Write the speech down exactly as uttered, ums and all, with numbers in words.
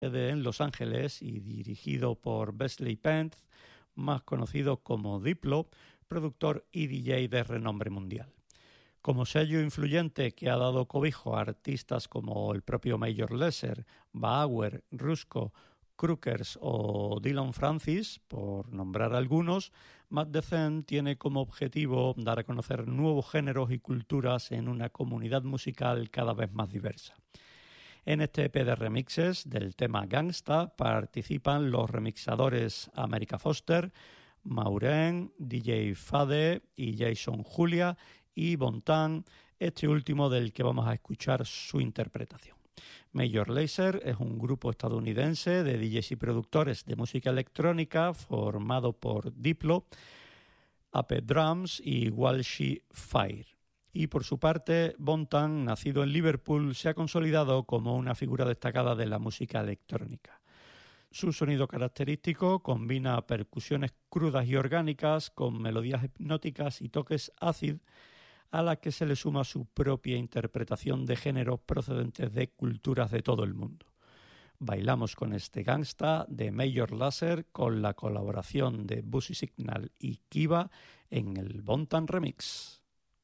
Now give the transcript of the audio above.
sede en Los Ángeles y dirigido por Wesley Pence, más conocido como Diplo, productor y D J de renombre mundial. Como sello influyente que ha dado cobijo a artistas como el propio Major Lazer, Bauer, Rusko, Crookers o Dylan Francis, por nombrar algunos, Matt Decent tiene como objetivo dar a conocer nuevos géneros y culturas en una comunidad musical cada vez más diversa. En este E P de remixes del tema Gangsta participan los remixadores America Foster, Maureen, D J Fade y Jason Julia y Bontan, este último del que vamos a escuchar su interpretación. Major Lazer es un grupo estadounidense de D Js y productores de música electrónica formado por Diplo, Ape Drums y Walshy Fire. Y por su parte, Bontan, nacido en Liverpool, se ha consolidado como una figura destacada de la música electrónica. Su sonido característico combina percusiones crudas y orgánicas con melodías hipnóticas y toques acid, a la que se le suma su propia interpretación de géneros procedentes de culturas de todo el mundo. Bailamos con este Gangsta de Major Lazer con la colaboración de Busy Signal y Kiva en el Bontan Remix.